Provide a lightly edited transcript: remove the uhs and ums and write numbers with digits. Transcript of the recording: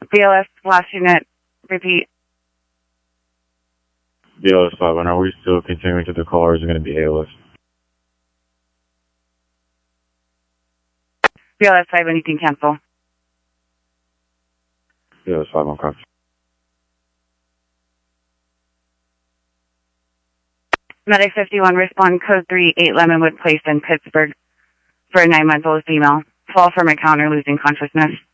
BLS last unit, repeat. BLS 5, and are we still continuing to the call, or is it going to be ALS? BLS 5, anything cancel. BLS 5 on copy. Medic 51, respond code 3, 8 Lemonwood Place in Pittsburgh for a 9-month-old female. Fall from encounter, losing consciousness.